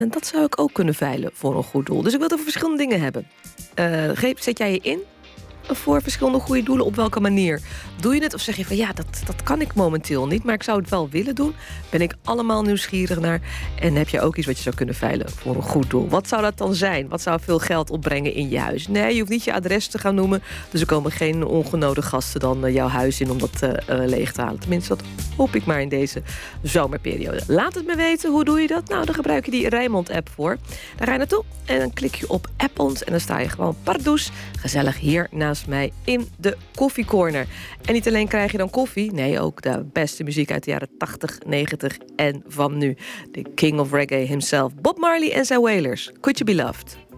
En dat zou ik ook kunnen veilen voor een goed doel. Dus ik wil het over verschillende dingen hebben. Zet jij je in voor verschillende goede doelen? Op welke manier doe je het? Of zeg je van ja, dat kan ik momenteel niet, maar ik zou het wel willen doen. Ben ik allemaal nieuwsgierig naar. En heb je ook iets wat je zou kunnen veilen voor een goed doel? Wat zou dat dan zijn? Wat zou veel geld opbrengen in je huis? Nee, je hoeft niet je adres te gaan noemen. Dus er komen geen ongenode gasten dan jouw huis in om dat leeg te halen. Tenminste, dat hoop ik maar in deze zomerperiode. Laat het me weten. Hoe doe je dat? Nou, dan gebruik je die Rijnmond-app voor. Daar ga je naartoe en dan klik je op App ons. En dan sta je gewoon pardoes gezellig hier naast mij in de koffiecorner. En niet alleen krijg je dan koffie, nee, ook de beste muziek uit de jaren 80, 90 en van nu. De King of Reggae himself, Bob Marley en zijn Wailers. Could You Be Loved?